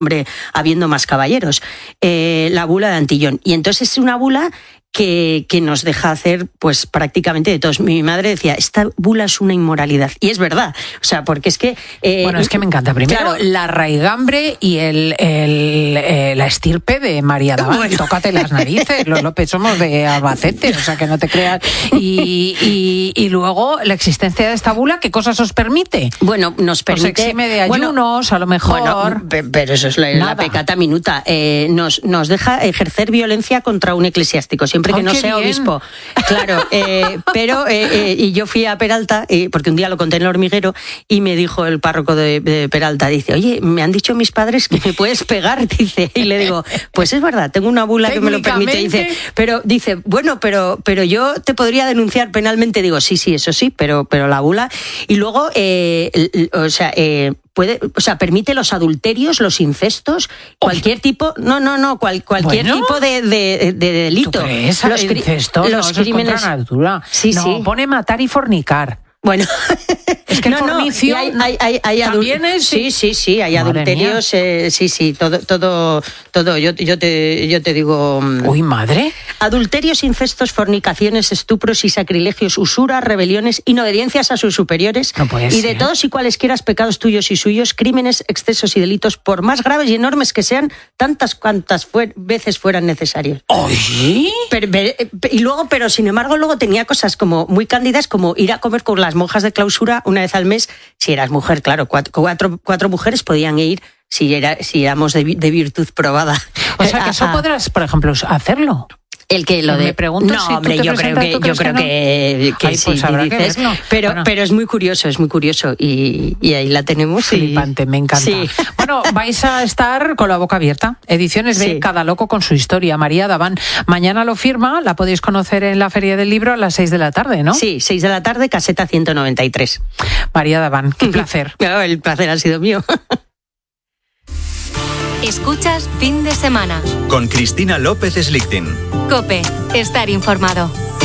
hombre, habiendo más caballeros, la bula de Antillón. Y entonces es una bula que nos deja hacer pues prácticamente de todos. Mi madre decía, esta bula es una inmoralidad. Y es verdad. O sea, porque es que... bueno, es que me encanta. Primero, claro, la raigambre y la estirpe de María Daván. Bueno. Tócate las narices. Los López somos de Albacete, o sea, que no te creas. Y luego, la existencia de esta bula, ¿qué cosas os permite? Bueno, nos permite... Os exime de ayunos, a lo mejor... Bueno, pero eso es la pecata minuta. Nos deja ejercer violencia contra un eclesiástico, siempre que no sea obispo. Claro, pero y yo fui a Peralta, porque un día lo conté en El Hormiguero, y me dijo el párroco de Peralta, dice, oye, me han dicho mis padres que me puedes pegar, dice, y le digo, pues es verdad, tengo una bula que me lo permite, dice, bueno, pero yo te podría denunciar penalmente, digo, sí, eso sí, pero la bula, y luego, permite los adulterios, los incestos, cualquier tipo, cualquier tipo de delito. ¿Tú crees? Los incestos, los crímenes contra natura. Sí. Pone matar y fornicar. Bueno, es que el fornicio hay también es... Sí, hay adulterios, sí, todo. Yo te digo... Uy, madre. Adulterios, incestos, fornicaciones, estupros y sacrilegios, usuras, rebeliones, inobediencias a sus superiores, y de todos y cualesquiera pecados tuyos y suyos, crímenes, excesos y delitos, por más graves y enormes que sean, tantas cuantas veces fueran necesarios. ¿Oye? Y luego, pero sin embargo, luego tenía cosas como muy cándidas, como ir a comer con las monjas de clausura una vez al mes. Si eras mujer, claro, cuatro mujeres podían ir si éramos de virtud probada. O sea, que eso podrás, por ejemplo, hacerlo. El que lo de... Me pregunto si hombre, yo creo que ay, sí, pues habrá dices, que verlo. Pero es muy curioso y ahí la tenemos. Flipante, me encanta. Sí. Bueno, vais a estar con la boca abierta. Ediciones de Cada Loco con su historia. María Daván. Mañana lo firma, la podéis conocer en la Feria del Libro a las 6 de la tarde, ¿no? Sí, 6 de la tarde, caseta 193. María Daván, qué placer. Claro, el placer ha sido mío. Escuchas Fin de Semana. Con Cristina López Slichting. COPE. Estar informado.